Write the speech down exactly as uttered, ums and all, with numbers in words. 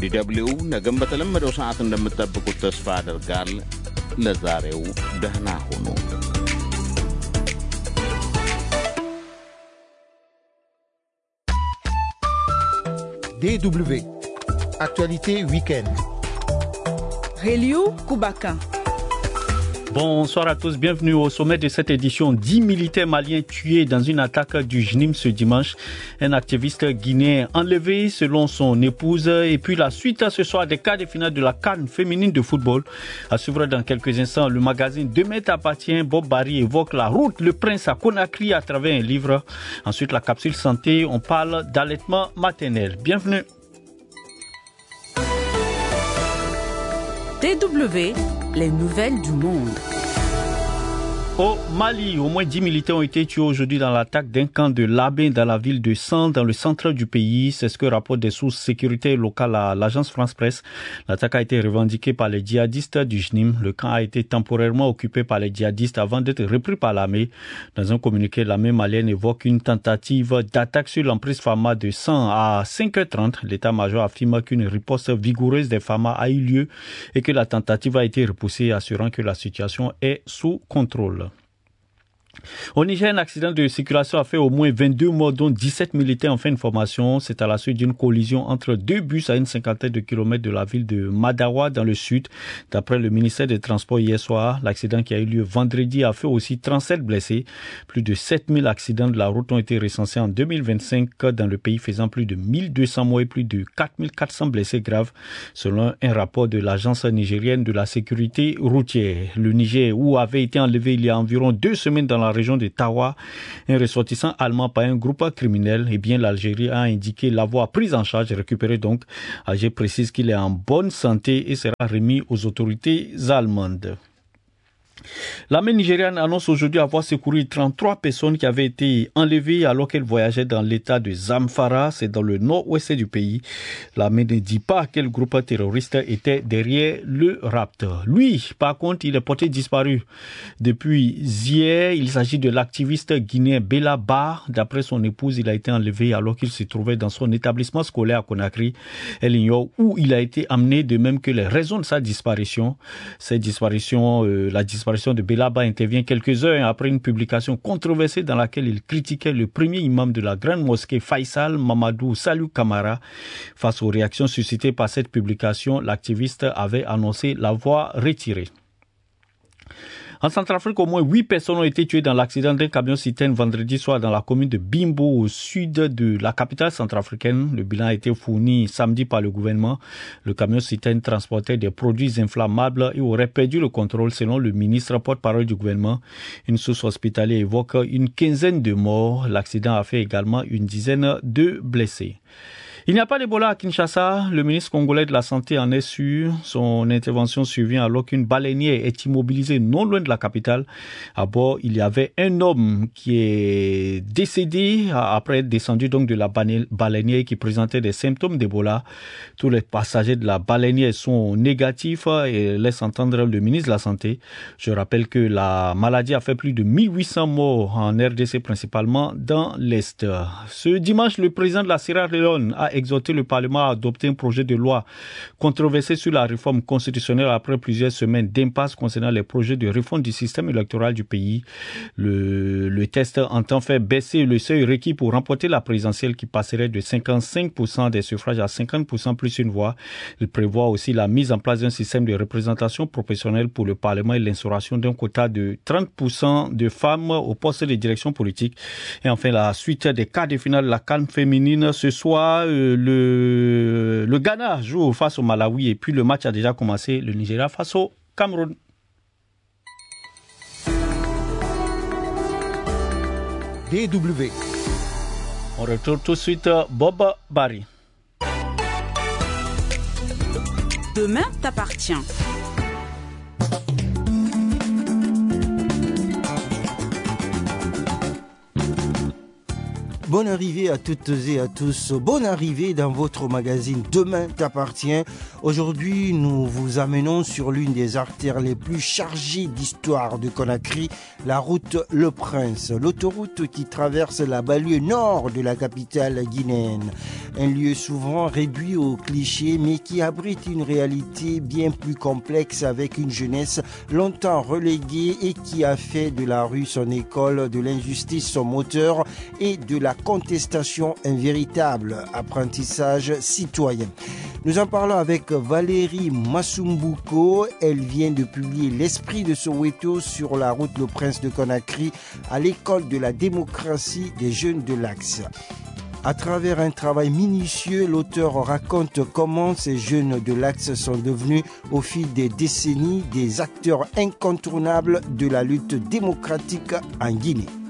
ዲደብሊው ነገም በተለመደው ሰዓት እንደምትጠብቁት ተስፋ አደርጋል። ለዛሬው ደህና ሁኑ። D W Actualité Week-end. Reliou Koubaka. Bonsoir à tous, bienvenue au sommet de cette édition. dix militaires maliens tués dans une attaque du J N I M ce dimanche. Un activiste guinéen enlevé selon son épouse. Et puis la suite à ce soir des quarts de finale de la CAN féminine de football. À suivre dans quelques instants, le magazine Demain t'appartient. Bob Barry évoque la route Le Prince à Conakry à travers un livre. Ensuite la capsule santé, on parle d'allaitement maternel. Bienvenue. D W, les nouvelles du monde. Au Mali, au moins dix militaires ont été tués aujourd'hui dans l'attaque d'un camp de Labin dans la ville de San, dans le centre du pays. C'est ce que rapportent des sources sécurité locales à l'agence France Presse. L'attaque a été revendiquée par les djihadistes du J N I M. Le camp a été temporairement occupé par les djihadistes avant d'être repris par l'armée. Dans un communiqué, l'armée malienne évoque une tentative d'attaque sur l'emprise Fama de San à cinq heures trente. L'état-major affirme qu'une riposte vigoureuse des Fama a eu lieu et que la tentative a été repoussée, assurant que la situation est sous contrôle. Au Niger, un accident de circulation a fait au moins vingt-deux morts, dont dix-sept militaires en fin de formation. C'est à la suite d'une collision entre deux bus à une cinquantaine de kilomètres de la ville de Madawa dans le sud. D'après le ministère des Transports hier soir, l'accident qui a eu lieu vendredi a fait aussi trente-sept blessés. Plus de sept mille accidents de la route ont été recensés en deux mille vingt-cinq dans le pays, faisant plus de mille deux cents morts et plus de quatre mille quatre cents blessés graves, selon un rapport de l'agence nigérienne de la sécurité routière. Le Niger, où avait été enlevé il y a environ deux semaines dans la région de Tawa, un ressortissant allemand par un groupe criminel, eh bien l'Algérie a indiqué l'avoir pris en charge et récupéré donc. Alger précise qu'il est en bonne santé et sera remis aux autorités allemandes. L'armée nigériane annonce aujourd'hui avoir secouru trente-trois personnes qui avaient été enlevées alors qu'elles voyageaient dans l'état de Zamfara, c'est dans le nord-ouest du pays. L'armée ne dit pas quel groupe terroriste était derrière le rapt. Lui, par contre, il est porté disparu depuis hier. Il s'agit de l'activiste guinéen Bella Ba. D'après son épouse, il a été enlevé alors qu'il se trouvait dans son établissement scolaire à Conakry. Elle ignore où il a été amené, de même que les raisons de sa disparition. Cette disparition, euh, la disparition de Bella Ba intervient quelques heures après une publication controversée dans laquelle il critiquait le premier imam de la grande mosquée Faisal, Mamadou Salou Kamara. Face aux réactions suscitées par cette publication, l'activiste avait annoncé l'avoir retirée. En Centrafrique, au moins huit personnes ont été tuées dans l'accident d'un camion citerne vendredi soir dans la commune de Bimbo, au sud de la capitale centrafricaine. Le bilan a été fourni samedi par le gouvernement. Le camion citerne transportait des produits inflammables et aurait perdu le contrôle, selon le ministre porte-parole du gouvernement. Une source hospitalière évoque une quinzaine de morts. L'accident a fait également une dizaine de blessés. Il n'y a pas d'Ebola à Kinshasa. Le ministre congolais de la Santé en est sûr. Son intervention survient alors qu'une baleinière est immobilisée non loin de la capitale. À bord, il y avait un homme qui est décédé après être descendu donc de la baleinière qui présentait des symptômes d'Ebola. Tous les passagers de la baleinière sont négatifs et laissent entendre le ministre de la Santé. Je rappelle que la maladie a fait plus de mille huit cents morts en R D C, principalement dans l'Est. Ce dimanche, le président de la Sierra Leone a exhorté le Parlement à adopter un projet de loi controversé sur la réforme constitutionnelle après plusieurs semaines d'impasse concernant les projets de réforme du système électoral du pays. Le, le test entend faire baisser le seuil requis pour remporter la présidentielle qui passerait de cinquante-cinq pour cent des suffrages à cinquante pour cent plus une voix. Il prévoit aussi la mise en place d'un système de représentation proportionnelle pour le Parlement et l'instauration d'un quota de trente pour cent de femmes au poste de direction politique. Et enfin, la suite des quarts de finale de la CAN féminine ce soir. Euh, Le, le Ghana joue face au Malawi et puis le match a déjà commencé, le Nigeria face au Cameroun. D W. On retrouve tout de suite Bob Barry. Demain t'appartient. Bonne arrivée à toutes et à tous. Bonne arrivée dans votre magazine Demain t'appartient. Aujourd'hui, nous vous amenons sur l'une des artères les plus chargées d'histoire de Conakry, la route Le Prince, l'autoroute qui traverse la banlieue nord de la capitale guinéenne. Un lieu souvent réduit aux clichés, mais qui abrite une réalité bien plus complexe avec une jeunesse longtemps reléguée et qui a fait de la rue son école, de l'injustice son moteur et de la contestation un véritable apprentissage citoyen. Nous en parlons avec Valérie Masumbuko. Elle vient de publier L'Esprit de Soweto sur la route Le Prince de Conakry à l'école de la démocratie des jeunes de l'Axe. À travers un travail minutieux, l'auteur raconte comment ces jeunes de l'Axe sont devenus, au fil des décennies, des acteurs incontournables de la lutte démocratique en Guinée.